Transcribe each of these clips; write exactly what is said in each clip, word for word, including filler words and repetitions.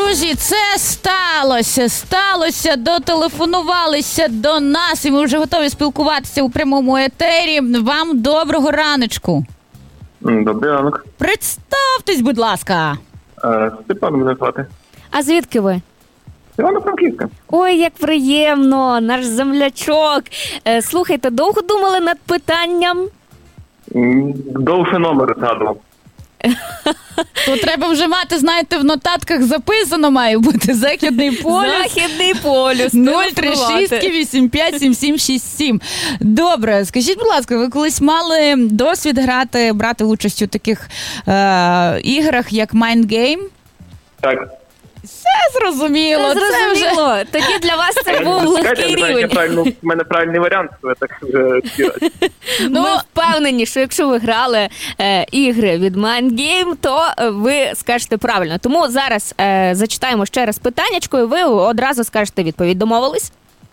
друзі, це сталося. Сталося, дотелефонувалися до нас, і ми вже готові спілкуватися у прямому етері. Вам доброго раночку. Добрий ранок. Представтесь, будь ласка. Е, Степан мене звати. А звідки ви? Івано-Франківська. Ой, як приємно, наш землячок. Е, слухайте, довго думали над питанням? М, Довше номер згадував. То треба вже мати, знаєте, в нотатках записано має бути Західний полюс. Західний полюс. нуль три шість вісім п'ять сім сім шість сім. Добре, скажіть, будь ласка, ви колись мали досвід грати, брати участь у таких е- іграх, як Mind Game? Так. Все зрозуміло. Це зрозуміло. Вже... Тоді для вас це був легкий рівень. В мене правильний варіант, ви так вже співаєте. Ну, ми впевнені, що якщо ви грали е, ігри від Mind Game, то е, ви скажете правильно. Тому зараз е, зачитаємо ще раз питаннячко, і ви одразу скажете відповідь. Домовились?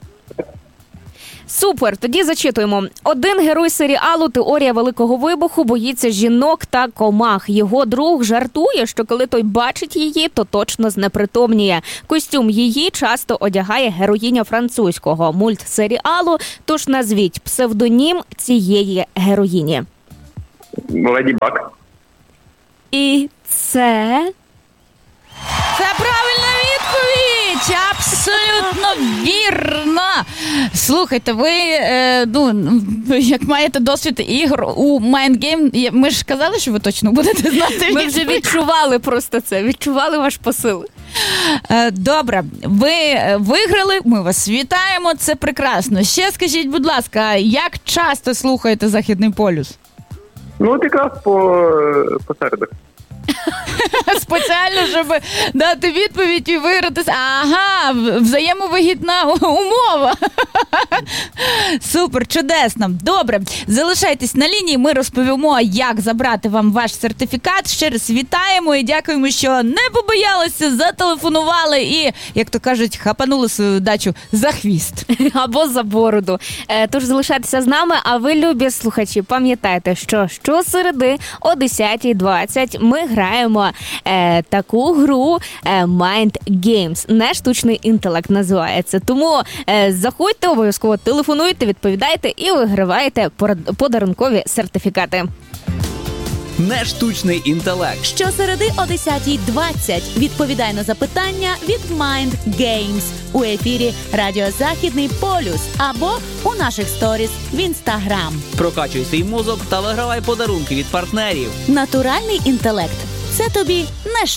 Супер, тоді зачитуємо. Один герой серіалу «Теорія Великого Вибуху» боїться жінок та комах. Його друг жартує, що коли той бачить її, то точно знепритомніє. Костюм її часто одягає героїня французького мультсеріалу, тож назвіть псевдонім цієї героїні. Леді Баг. І це... Це правильна відповідь! Абсолютно вірно! Слухайте, ви, е, ну, як маєте досвід ігр у Mind Game, ми ж казали, що ви точно будете знати. Ми вже відчували просто це, відчували ваш посил. Е, добре, ви виграли, ми вас вітаємо, це прекрасно. Ще скажіть, будь ласка, як часто слухаєте Західний полюс? Ну, от якраз по, по середах. Спеціально, щоб дати відповідь і вигратися. Ага, взаємовигідна умова. Супер, чудесно. Добре, залишайтесь на лінії, ми розповімо, як забрати вам ваш сертифікат. Ще раз вітаємо і дякуємо, що не побоялися, зателефонували і, як то кажуть, хапанули свою дачу за хвіст. Або за бороду. Тож залишайтеся з нами, а ви, любі слухачі, пам'ятайте, що щосереди о десята двадцять ми граємо е, таку гру е, Mind Games. Не штучний інтелект називається. Тому е, заходьте, обов'язково телефонуйте, відповідайте і вигравайте подарункові сертифікати. Не штучний інтелект. Щосереди о десята двадцять. Відповідай на запитання від Mind Games у ефірі Радіо Західний полюс або у наших сторіс в Інстаграм. Прокачуй свій мозок та вигравай подарунки від партнерів. Натуральний інтелект – це тобі не